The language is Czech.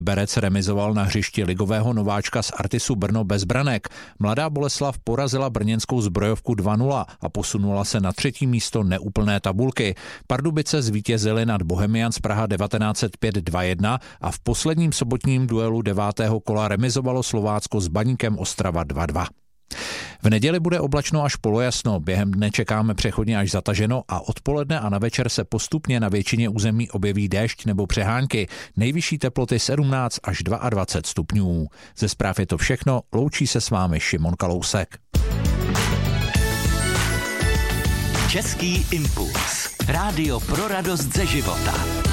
Berec remizoval na hřišti ligového nováčka z Artisu Brno bez branek. Mladá Boleslav porazila brněnskou Zbrojovku 2-0 a posunula se na 3. místo neúplné tabulky. Pardubice zvítězily nad Bohemians Praha 1905 2-1 a v posledním sobotním duelu 9. kola remizovalo Slovácko s Baníkem Ostrava 2-2. V neděli bude oblačno až polojasno, během dne čekáme přechodně až zataženo a odpoledne a na večer se postupně na většině území objeví déšť nebo přehánky. Nejvyšší teploty 17 až 22 stupňů. Ze zpráv je to všechno, loučí se s vámi Šimon Kalousek. Český impuls. Rádio pro radost ze života.